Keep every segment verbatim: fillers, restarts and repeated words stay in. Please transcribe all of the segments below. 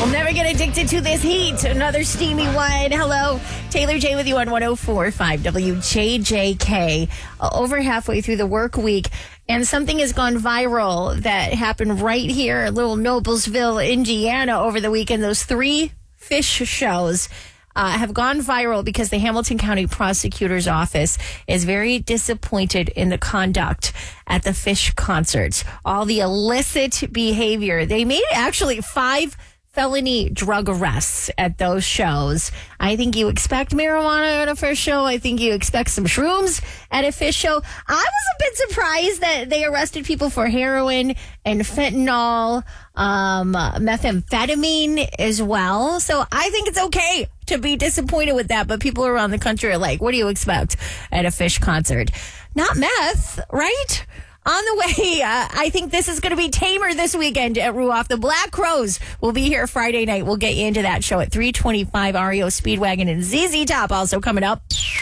Never get addicted to this heat. Another steamy one. Hello, Taylor J with you on one oh four point five W J J K. Uh, over halfway through the work week, and something has gone viral that happened right here in little Noblesville, Indiana over the weekend. Those three fish shows uh, have gone viral because the Hamilton County Prosecutor's Office is very disappointed in the conduct at the fish concerts. All the illicit behavior. They made actually five felony drug arrests at those shows. I think you expect marijuana at a fish show. I think you expect some shrooms at a fish show. I was a bit surprised that they arrested people for heroin and fentanyl, um, methamphetamine as well. So I think it's okay to be disappointed with that. But people around the country are like, what do you expect at a fish concert? Not meth, right? On the way, uh, I think this is going to be tamer this weekend at Ruoff. The Black Crows will be here Friday night. We'll get you into that show at three twenty-five. R E O Speedwagon and Z Z Top also coming up.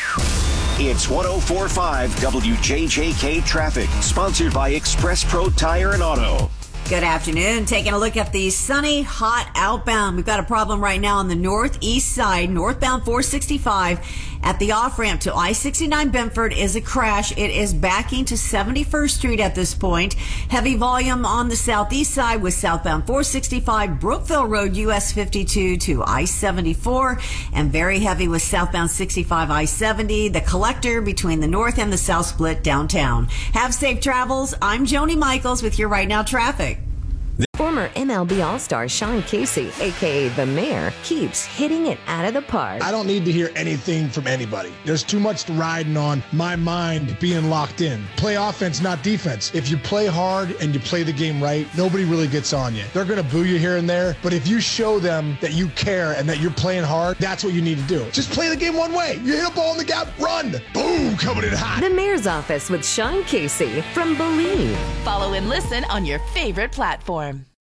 It's one oh four point five W J J K Traffic, sponsored by Express Pro Tire and Auto. Good afternoon. Taking a look at the sunny, hot outbound. We've got a problem right now on the northeast side, northbound four sixty-five. At the off-ramp to I sixty-nine Benford is a crash. It is backing to seventy-first Street at this point. Heavy volume on the southeast side with southbound four sixty-five, Brookville Road, U S fifty-two to I seventy-four, and very heavy with southbound sixty-five, I seventy, the collector between the north and the south split downtown. Have safe travels. I'm Joni Michaels with your Right Now Traffic. Former M L B All-Star Sean Casey, a k a. The Mayor, keeps hitting it out of the park. I don't need to hear anything from anybody. There's too much riding on my mind being locked in. Play offense, not defense. If you play hard and you play the game right, nobody really gets on you. They're going to boo you here and there, but if you show them that you care and that you're playing hard, that's what you need to do. Just play the game one way. You hit a ball in the gap, run. Boom, coming in hot. The Mayor's Office with Sean Casey from Believe. Follow and listen on your favorite platform.